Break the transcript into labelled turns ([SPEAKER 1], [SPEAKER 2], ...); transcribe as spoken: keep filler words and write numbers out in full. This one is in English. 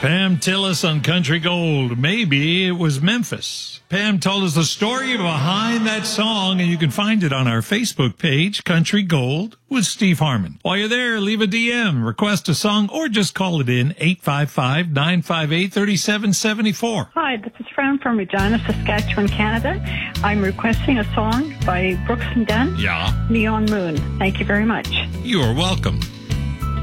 [SPEAKER 1] Pam Tillis on Country Gold. Maybe it was Memphis. Pam told us the story behind that song, and you can find it on our Facebook page, Country Gold with Steve Harmon. While you're there, leave a D M, request a song, or just call it in, eight five five, nine five eight, three seven seven four.
[SPEAKER 2] Hi, this is Fran from Regina, Saskatchewan, Canada. I'm requesting a song by Brooks and Dunn.
[SPEAKER 1] Yeah.
[SPEAKER 2] Neon Moon. Thank you very much.
[SPEAKER 1] You are welcome.